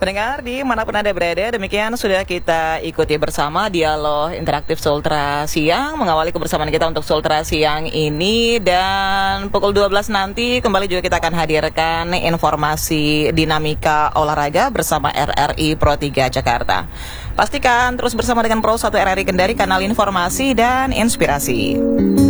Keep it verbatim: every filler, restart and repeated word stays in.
Pendengar di manapun Anda berada, demikian sudah kita ikuti bersama dialog interaktif Sultra Siang, mengawali kebersamaan kita untuk Sultra Siang ini. Dan pukul dua belas nanti kembali juga kita akan hadirkan informasi dinamika olahraga bersama R R I Pro tiga Jakarta. Pastikan terus bersama dengan Pro satu R R I Kendari, kanal informasi dan inspirasi.